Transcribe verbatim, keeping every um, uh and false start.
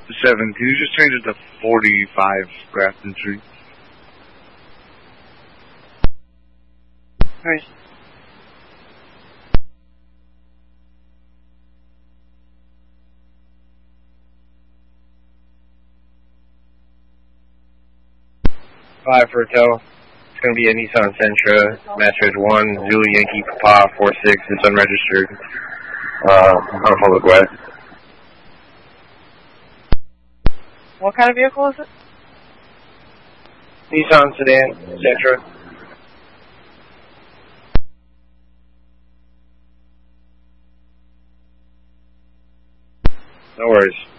Seven, can you just change it to forty-five Grafton Street? Alright. Five for Hotel. It's going to be a Nissan Sentra, Masters one, Zulu Yankee Papa four six. It's unregistered. Uh, on public way. What kind of vehicle is it? Nissan sedan, Sentra. No worries.